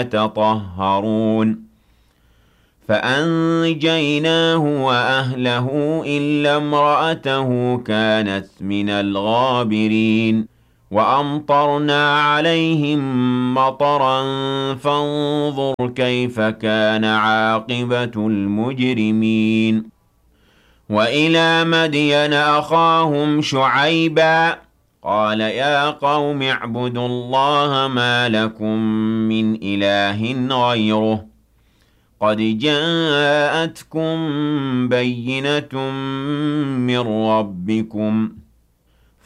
يتطهرون فأنجيناه وأهله إلا امرأته كانت من الغابرين وأمطرنا عليهم مطرا فانظر كيف كان عاقبة المجرمين وإلى مدين أخاهم شعيبا قال يا قوم اعبدوا الله ما لكم من إله غيره قد جاءتكم بينة من ربكم